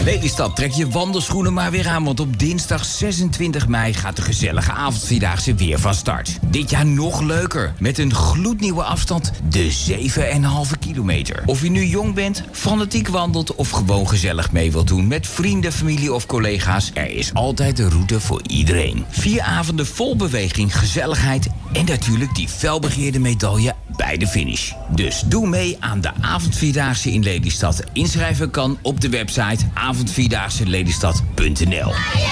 Lelystad, trek je wandelschoenen maar weer aan, want op dinsdag 26 mei gaat de gezellige avondvierdaagse weer van start. Dit jaar nog leuker, met een gloednieuwe afstand, de 7,5 kilometer. Of je nu jong bent, fanatiek wandelt of gewoon gezellig mee wilt doen met vrienden, familie of collega's, er is altijd een route voor iedereen. 4 avonden vol beweging, gezelligheid en natuurlijk die felbegeerde medaille bij de finish. Dus doe mee aan de avondvierdaagse in Lelystad. Inschrijven kan op de website avondvierdaagselelystad.nl.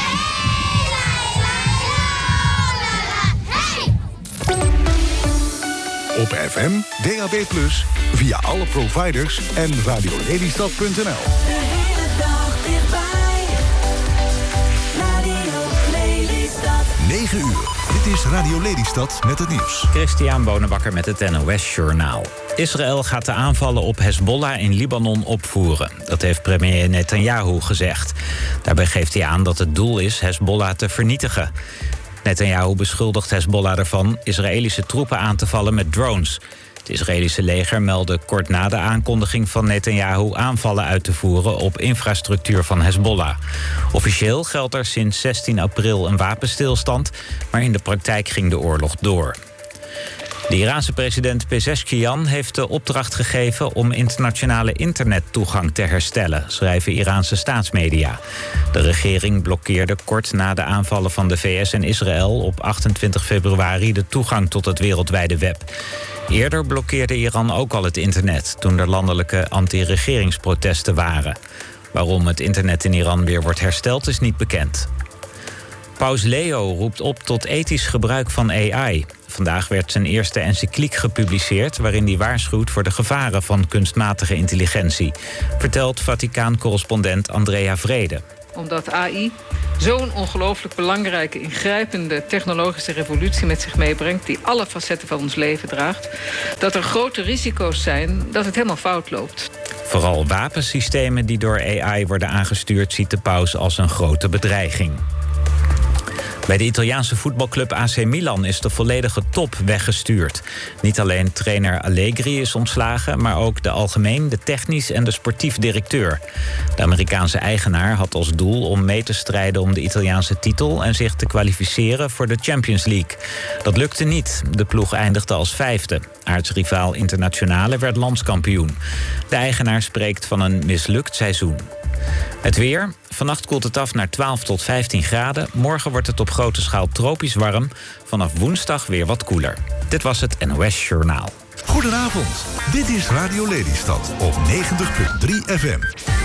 Op FM, DAB+, via alle providers en radiolelystad.nl. De hele dag dichtbij. Radio Lelystad. 9 uur. Dit is Radio Lelystad met het nieuws. Christian Bonenbakker met het NOS Journaal. Israël gaat de aanvallen op Hezbollah in Libanon opvoeren. Dat heeft premier Netanyahu gezegd. Daarbij geeft hij aan dat het doel is Hezbollah te vernietigen. Netanyahu beschuldigt Hezbollah ervan Israëlische troepen aan te vallen met drones. Het Israëlische leger meldde kort na de aankondiging van Netanyahu aanvallen uit te voeren op infrastructuur van Hezbollah. Officieel geldt er sinds 16 april een wapenstilstand, maar in de praktijk ging de oorlog door. De Iraanse president Pezeshkian heeft de opdracht gegeven om internationale internettoegang te herstellen, schrijven Iraanse staatsmedia. De regering blokkeerde kort na de aanvallen van de VS en Israël op 28 februari de toegang tot het wereldwijde web. Eerder blokkeerde Iran ook al het internet toen er landelijke anti-regeringsprotesten waren. Waarom het internet in Iran weer wordt hersteld is niet bekend. Paus Leo roept op tot ethisch gebruik van AI. Vandaag werd zijn eerste encycliek gepubliceerd waarin hij waarschuwt voor de gevaren van kunstmatige intelligentie, vertelt Vaticaan-correspondent Andrea Vrede. Omdat AI zo'n ongelooflijk belangrijke, ingrijpende technologische revolutie met zich meebrengt, die alle facetten van ons leven draagt, dat er grote risico's zijn dat het helemaal fout loopt. Vooral wapensystemen die door AI worden aangestuurd ziet de paus als een grote bedreiging. Bij de Italiaanse voetbalclub AC Milan is de volledige top weggestuurd. Niet alleen trainer Allegri is ontslagen, maar ook de algemeen, de technisch en de sportief directeur. De Amerikaanse eigenaar had als doel om mee te strijden om de Italiaanse titel en zich te kwalificeren voor de Champions League. Dat lukte niet. De ploeg eindigde als 5e. Aartsrivaal Internazionale werd landskampioen. De eigenaar spreekt van een mislukt seizoen. Het weer. Vannacht koelt het af naar 12 tot 15 graden. Morgen wordt het op grote schaal tropisch warm. Vanaf woensdag weer wat koeler. Dit was het NOS Journaal. Goedenavond. Dit is Radio Lelystad op 90.3 FM.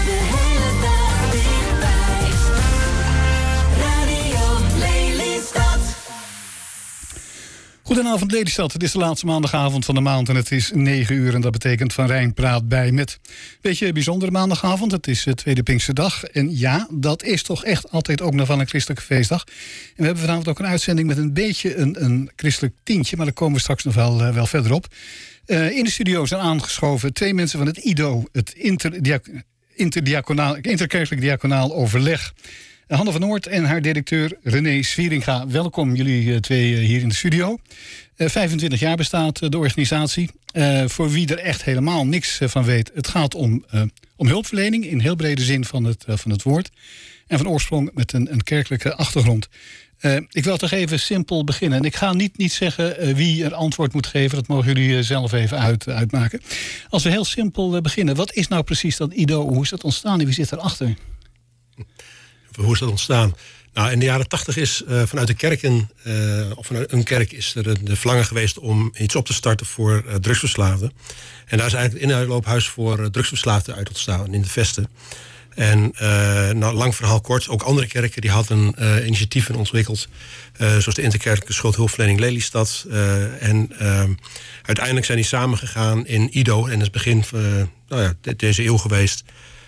Goedenavond Lelystad, het is de laatste maandagavond van de maand en het is 9 uur en dat betekent Van Rijn praat bij met. Weet je, bijzondere maandagavond, het is tweede Pinksterdag en ja, dat is toch echt altijd ook nog van een christelijke feestdag. En we hebben vanavond ook een uitzending met een beetje een christelijk tintje, maar daar komen we straks nog wel verder op. In de studio zijn aangeschoven 2 mensen van het IDO, het Interkerkelijk Diaconaal Overleg. Hanne van Noort en haar directeur René Swieringa. Welkom jullie 2 hier in de studio. 25 jaar bestaat de organisatie. Voor wie er echt helemaal niks van weet. Het gaat om hulpverlening in heel brede zin van het woord. En van oorsprong met een kerkelijke achtergrond. Ik wil toch even simpel beginnen. En ik ga niet zeggen wie er antwoord moet geven. Dat mogen jullie zelf even uitmaken. Als we heel simpel beginnen. Wat is nou precies dat IDO? Hoe is dat ontstaan en wie zit erachter? Hoe is dat ontstaan? Nou, in de jaren 80 is vanuit de kerken, of vanuit een kerk, is er de verlangen geweest om iets op te starten voor drugsverslaafden. En daar is eigenlijk het inloophuis voor drugsverslaafden uit ontstaan in de Vesten. En lang verhaal kort, ook andere kerken die hadden initiatieven ontwikkeld, zoals de Interkerkelijke Schuldhulpverlening Lelystad. Uiteindelijk zijn die samengegaan in IDO en het is begin deze eeuw geweest.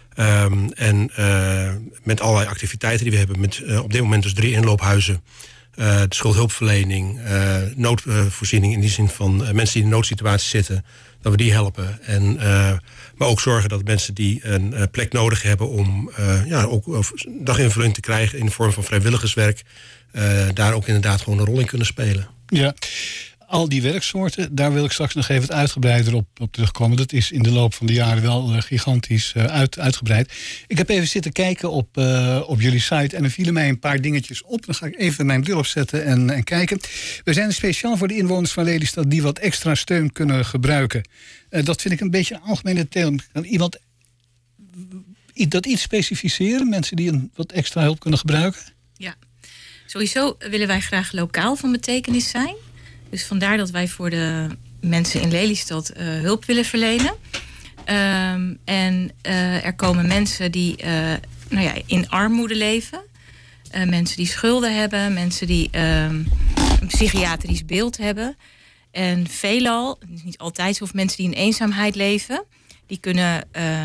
Met allerlei activiteiten die we hebben. Met op dit moment dus 3 inloophuizen. De schuldhulpverlening, noodvoorziening in die zin van mensen die in een noodsituatie zitten, dat we die helpen. Maar ook zorgen dat mensen die een plek nodig hebben om ook daginvulling te krijgen in de vorm van vrijwilligerswerk, daar ook inderdaad gewoon een rol in kunnen spelen. Ja. al die werksoorten, daar wil ik straks nog even wat uitgebreider op terugkomen. Dat is in de loop van de jaren wel gigantisch uitgebreid. Ik heb even zitten kijken op jullie site en er vielen mij een paar dingetjes op. Dan ga ik even mijn bril opzetten en kijken. We zijn er speciaal voor de inwoners van Lelystad die wat extra steun kunnen gebruiken. Dat vind ik een beetje een algemene term. Kan iemand dat iets specificeren? Mensen die wat extra hulp kunnen gebruiken? Ja, sowieso willen wij graag lokaal van betekenis zijn. Dus vandaar dat wij voor de mensen in Lelystad hulp willen verlenen. Er komen mensen die in armoede leven. Mensen die schulden hebben. Mensen die een psychiatrisch beeld hebben. En veelal, niet altijd zo, of mensen die in eenzaamheid leven. Die kunnen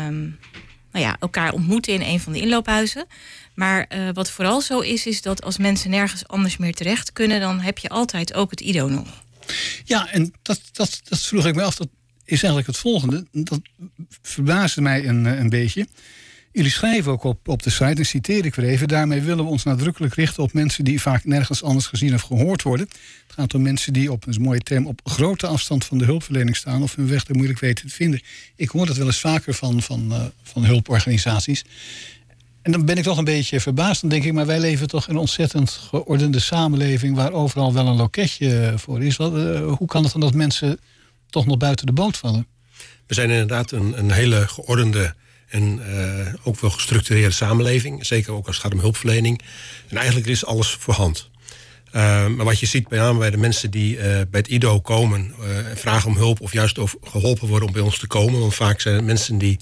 elkaar ontmoeten in een van de inloophuizen. Maar wat vooral zo is dat als mensen nergens anders meer terecht kunnen, dan heb je altijd ook het IDO nog. Ja, en dat vroeg ik me af. Dat is eigenlijk het volgende. Dat verbaasde mij een beetje. Jullie schrijven ook op de site, en citeer ik weer even: daarmee willen we ons nadrukkelijk richten op mensen die vaak nergens anders gezien of gehoord worden. Het gaat om mensen die op een mooie term op grote afstand van de hulpverlening staan of hun weg er moeilijk weten te vinden. Ik hoor dat wel eens vaker van hulporganisaties. En dan ben ik toch een beetje verbaasd. Dan denk ik, maar wij leven toch in een ontzettend geordende samenleving waar overal wel een loketje voor is. Hoe kan het dan dat mensen toch nog buiten de boot vallen? We zijn inderdaad een hele geordende en ook wel gestructureerde samenleving. Zeker ook als het gaat om hulpverlening. En eigenlijk is alles voorhand. Maar wat je ziet bij de mensen die bij het IDO komen en vragen om hulp of juist geholpen worden om bij ons te komen. Want vaak zijn het mensen die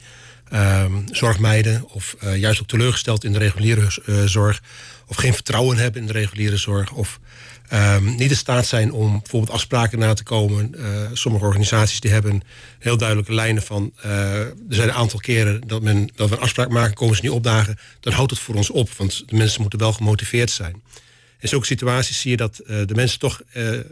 zorg mijden of juist ook teleurgesteld in de reguliere zorg. Of geen vertrouwen hebben in de reguliere zorg. Of niet in staat zijn om bijvoorbeeld afspraken na te komen. Sommige organisaties die hebben heel duidelijke lijnen van er zijn een aantal keren dat we een afspraak maken, komen ze niet opdagen. Dan houdt het voor ons op, want de mensen moeten wel gemotiveerd zijn. In zulke situaties zie je dat de mensen toch er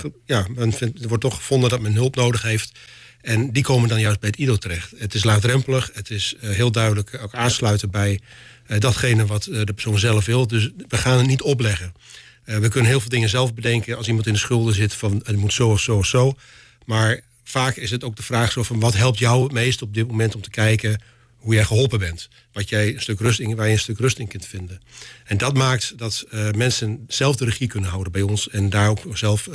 wordt toch gevonden dat men hulp nodig heeft. En die komen dan juist bij het IDO terecht. Het is laagdrempelig, het is heel duidelijk ook aansluiten bij datgene wat de persoon zelf wil. Dus we gaan het niet opleggen. We kunnen heel veel dingen zelf bedenken als iemand in de schulden zit van het moet zo of zo of zo. Maar vaak is het ook de vraag zo van wat helpt jou het meest op dit moment om te kijken hoe jij geholpen bent. Waar je een stuk rust in kunt vinden. En dat maakt dat mensen zelf de regie kunnen houden bij ons en daar ook zelf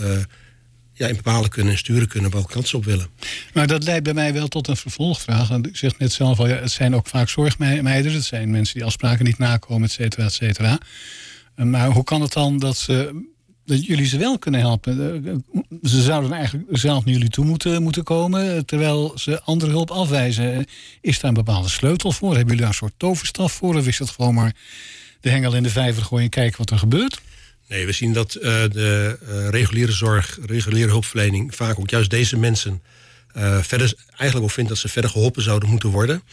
in bepalen kunnen en sturen kunnen welke kant ze op willen. Maar dat leidt bij mij wel tot een vervolgvraag. Want u zegt net zelf al, het zijn ook vaak zorgmeiders. Het zijn mensen die afspraken niet nakomen, et cetera, et cetera. Maar hoe kan het dan dat jullie ze wel kunnen helpen? Ze zouden eigenlijk zelf naar jullie toe moeten komen, terwijl ze andere hulp afwijzen. Is daar een bepaalde sleutel voor? Hebben jullie daar een soort toverstaf voor? Of is het gewoon maar de hengel in de vijver gooien en kijken wat er gebeurt? Nee, we zien dat de reguliere zorg, reguliere hulpverlening vaak ook juist deze mensen verder eigenlijk ook vindt dat ze verder geholpen zouden moeten worden.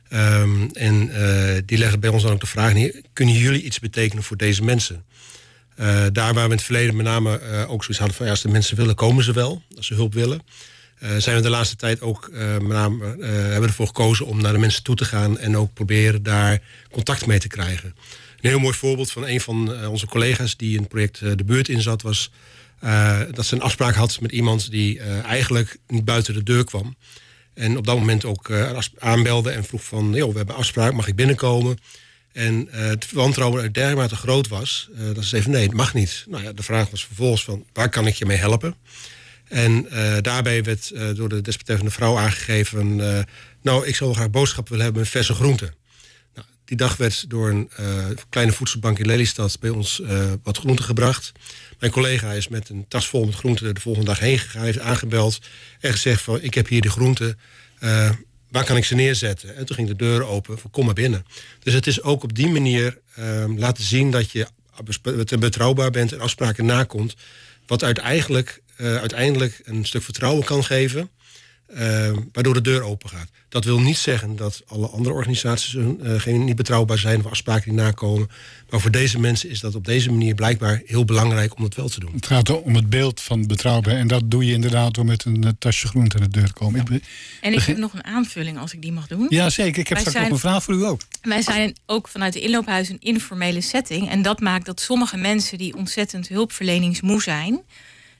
Die leggen bij ons dan ook de vraag neer: kunnen jullie iets betekenen voor deze mensen? Daar waar we in het verleden met name ook zoiets hadden van als de mensen willen, komen ze wel, als ze hulp willen. Zijn we de laatste tijd ook met name hebben we ervoor gekozen om naar de mensen toe te gaan en ook proberen daar contact mee te krijgen. Een heel mooi voorbeeld van een van onze collega's die in het project De Buurt in zat, was dat ze een afspraak had met iemand die eigenlijk niet buiten de deur kwam. En op dat moment ook aanbelde en vroeg van, we hebben afspraak, mag ik binnenkomen? En het wantrouwen dermate groot was, dat ze even nee, het mag niet. Nou ja, de vraag was vervolgens van, waar kan ik je mee helpen? En daarbij werd door de desbetreffende vrouw aangegeven, ik zou wel graag boodschap willen hebben met verse groenten. Nou, die dag werd door een kleine voedselbank in Lelystad bij ons wat groenten gebracht. Mijn collega is met een tas vol met groenten de volgende dag heen gegaan, heeft aangebeld en gezegd van, ik heb hier de groenten, waar kan ik ze neerzetten? En toen ging de deur open, kom maar binnen. Dus het is ook op die manier laten zien dat je betrouwbaar bent en afspraken nakomt, wat uiteindelijk een stuk vertrouwen kan geven, waardoor de deur open gaat. Dat wil niet zeggen dat alle andere organisaties niet betrouwbaar zijn of afspraken die nakomen. Maar voor deze mensen is dat op deze manier blijkbaar heel belangrijk om dat wel te doen. Het gaat om het beeld van betrouwbaar. En dat doe je inderdaad door met een tasje groente aan de deur te komen. Ja. En ik heb nog een aanvulling als ik die mag doen. Ja, zeker. Ik heb straks nog een vraag voor u ook. Wij zijn ook vanuit de inloophuis een informele setting. En dat maakt dat sommige mensen die ontzettend hulpverleningsmoe zijn,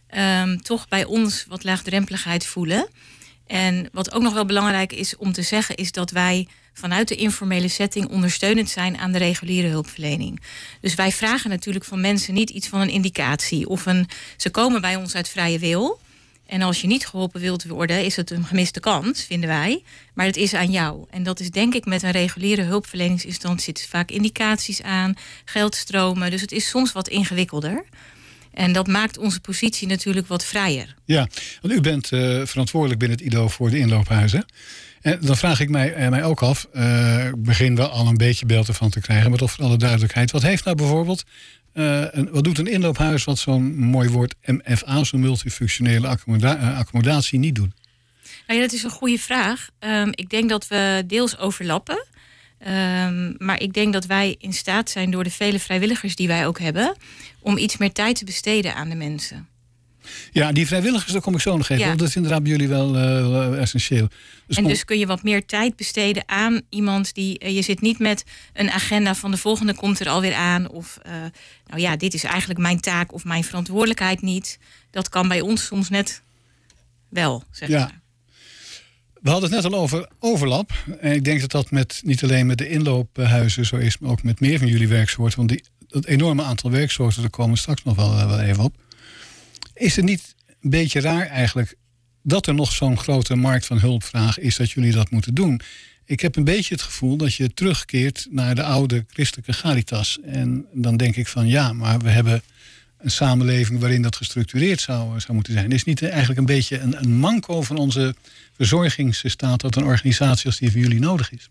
toch bij ons wat laagdrempeligheid voelen. En wat ook nog wel belangrijk is om te zeggen, is dat wij vanuit de informele setting ondersteunend zijn aan de reguliere hulpverlening. Dus wij vragen natuurlijk van mensen niet iets van een indicatie. Ze komen bij ons uit vrije wil. En als je niet geholpen wilt worden, is het een gemiste kans, vinden wij. Maar het is aan jou. En dat is denk ik met een reguliere hulpverleningsinstantie zitten vaak indicaties aan, geldstromen. Dus het is soms wat ingewikkelder. En dat maakt onze positie natuurlijk wat vrijer. Ja, want u bent verantwoordelijk binnen het IDO voor de inloophuizen. En dan vraag ik mij ook af, ik begin wel al een beetje beeld ervan te krijgen, maar toch voor alle duidelijkheid. Wat heeft nou bijvoorbeeld, wat doet een inloophuis wat zo'n mooi woord MFA, zo'n multifunctionele accommodatie, niet doet? Nou ja, dat is een goede vraag. Ik denk dat we deels overlappen. Maar ik denk dat wij in staat zijn door de vele vrijwilligers die wij ook hebben, om iets meer tijd te besteden aan de mensen. Ja, die vrijwilligers, daar kom ik zo nog even op. Dat is inderdaad bij jullie wel essentieel. Dus kun je wat meer tijd besteden aan iemand die... je zit niet met een agenda van de volgende komt er alweer aan. Of dit is eigenlijk mijn taak of mijn verantwoordelijkheid niet. Dat kan bij ons soms net wel, zeg maar. We hadden het net al over overlap. En ik denk dat dat niet alleen met de inloophuizen zo is, maar ook met meer van jullie werksoorten. Want dat enorme aantal werksoorten, daar komen we straks nog wel even op. Is het niet een beetje raar eigenlijk dat er nog zo'n grote markt van hulpvraag is dat jullie dat moeten doen? Ik heb een beetje het gevoel dat je terugkeert naar de oude christelijke Caritas. En dan denk ik van maar we hebben een samenleving waarin dat gestructureerd zou moeten zijn. Is niet eigenlijk een beetje een manco van onze verzorgingsstaat dat een organisatie als die van jullie nodig is?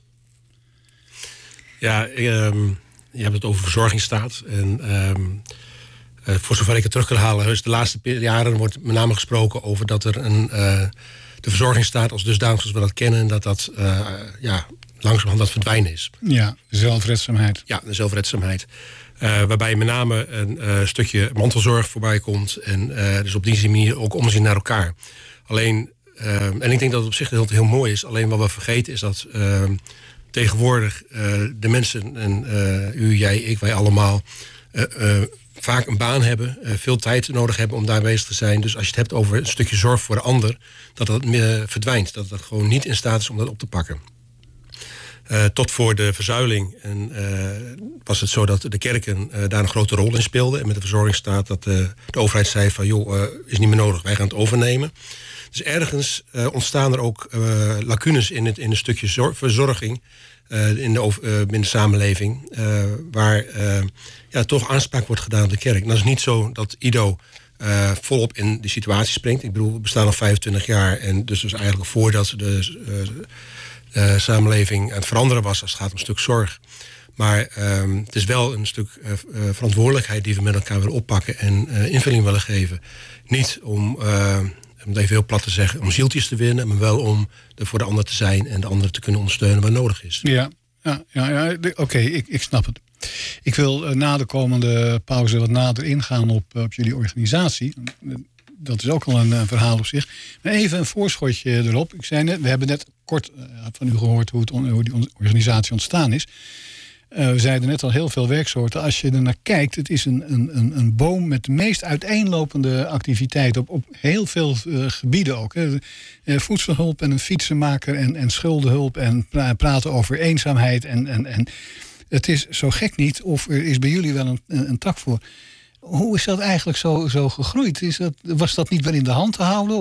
Ja, je hebt het over verzorgingsstaat. En voor zover ik het terug kan halen, dus de laatste jaren wordt met name gesproken over dat er de verzorgingsstaat als dusdanig zoals we dat kennen, dat langzamerhand aan het verdwijnen is. Ja, zelfredzaamheid. Ja, de zelfredzaamheid. Waarbij met name een stukje mantelzorg voorbij komt. En dus op die manier ook omzien naar elkaar. Alleen, en ik denk dat het op zich heel mooi is. Alleen wat we vergeten is dat tegenwoordig de mensen, en u, jij, ik, wij allemaal, vaak een baan hebben, veel tijd nodig hebben om daar bezig te zijn. Dus als je het hebt over een stukje zorg voor de ander, dat verdwijnt. Dat dat gewoon niet in staat is om dat op te pakken. Tot voor de verzuiling was het zo dat de kerken daar een grote rol in speelden. En met de verzorgingsstaat dat de overheid zei van is niet meer nodig, wij gaan het overnemen. Dus ergens ontstaan er ook lacunes in een stukje verzorging binnen de samenleving. Waar toch aanspraak wordt gedaan op de kerk. En dat is niet zo dat IDO volop in die situatie springt. Ik bedoel, we bestaan al 25 jaar. En dus eigenlijk voordat de samenleving aan het veranderen was als het gaat om een stuk zorg. Maar het is wel een stuk verantwoordelijkheid die we met elkaar willen oppakken en invulling willen geven. Niet om het even heel plat te zeggen, om zieltjes te winnen, maar wel om er voor de ander te zijn en de ander te kunnen ondersteunen waar nodig is. Oké, ik snap het. Ik wil na de komende pauze wat nader ingaan op jullie organisatie. Dat is ook al een verhaal op zich. Maar even een voorschotje erop. Ik zei net, we hebben net kort van u gehoord hoe die organisatie ontstaan is. We zeiden net al heel veel werksoorten. Als je er naar kijkt, het is een boom met de meest uiteenlopende activiteiten op heel veel gebieden ook. Voedselhulp en een fietsenmaker en schuldenhulp en praten over eenzaamheid. En het is zo gek niet, of er is bij jullie wel een tak voor. Hoe is dat eigenlijk zo gegroeid? Was dat niet wel in de hand te houden?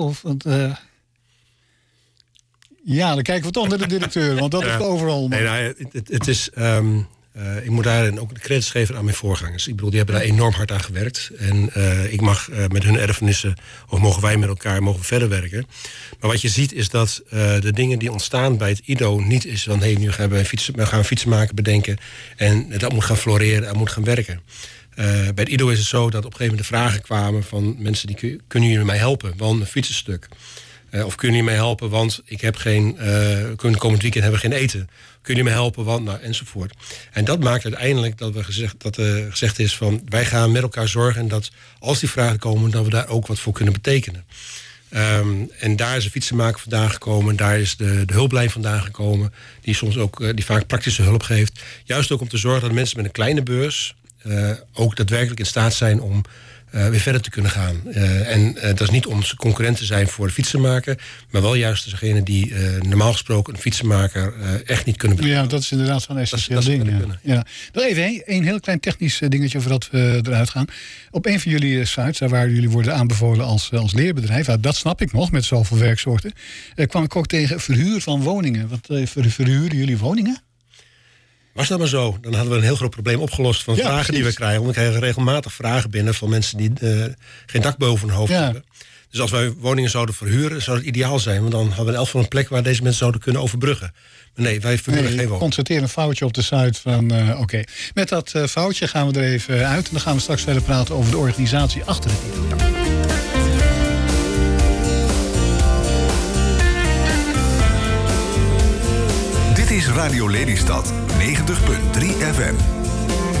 Dan kijken we toch naar de directeur, want dat is overal. Nee, het is... ik moet daarin ook de credits geven aan mijn voorgangers. Ik bedoel, die hebben daar enorm hard aan gewerkt. En ik mag met hun erfenissen, of mogen wij met elkaar verder werken. Maar wat je ziet is dat de dingen die ontstaan bij het IDO niet is van nu gaan we een fietsenmaker bedenken en dat moet gaan floreren, dat moet gaan werken. Bij het IDO is het zo dat op een gegeven moment de vragen kwamen van mensen die kunnen jullie mij helpen, want mijn fiets is stuk. Of kunnen jullie mij helpen, want ik heb komend weekend hebben we geen eten. Kunnen jullie mij helpen, want enzovoort. En dat maakt uiteindelijk dat gezegd is van wij gaan met elkaar zorgen dat als die vragen komen, dat we daar ook wat voor kunnen betekenen. En daar is de fietsenmaker vandaan gekomen, daar is de hulplijn vandaan gekomen, die soms ook die vaak praktische hulp geeft. Juist ook om te zorgen dat mensen met een kleine beurs ook daadwerkelijk in staat zijn om weer verder te kunnen gaan. En dat is niet om concurrent te zijn voor de fietsenmaker, maar wel juist degene die normaal gesproken een fietsenmaker echt niet kunnen betalen. Ja, dat is inderdaad zo'n essentieel ding. Ja. Nog even een heel klein technisch dingetje voordat we eruit gaan. Op een van jullie sites, daar waar jullie worden aanbevolen als leerbedrijf, dat snap ik nog met zoveel werksoorten, kwam ik ook tegen verhuur van woningen. Wat verhuren jullie woningen? Was dat maar zo, dan hadden we een heel groot probleem opgelost van vragen precies. die we krijgen. Want we krijgen regelmatig vragen binnen van mensen die geen dak boven hun hoofd hebben. Dus als wij woningen zouden verhuren, zou het ideaal zijn. Want dan hadden we in elk geval een plek waar deze mensen zouden kunnen overbruggen. Maar nee, wij verhuren geen woning. Constateer een foutje op de site van oké. Met dat foutje gaan we er even uit. En dan gaan we straks verder praten over de organisatie achter het idee. Dit is Radio Lelystad 90.3 FM.